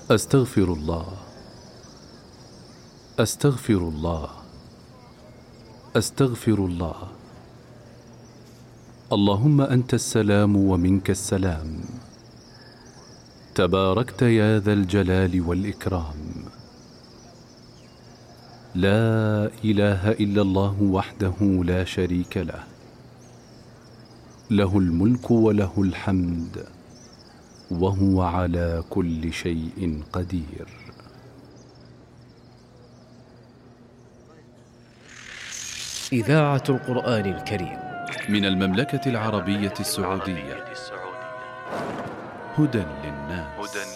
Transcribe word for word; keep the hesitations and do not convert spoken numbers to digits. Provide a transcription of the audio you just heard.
أستغفر الله، أستغفر الله، أستغفر الله. اللهم أنت السلام ومنك السلام، تباركت يا ذا الجلال والإكرام. لا إله إلا الله وحده لا شريك له، له الملك وله الحمد وهو على كل شيء قدير. إذاعة القرآن الكريم من المملكة العربية السعودية، هدى للناس.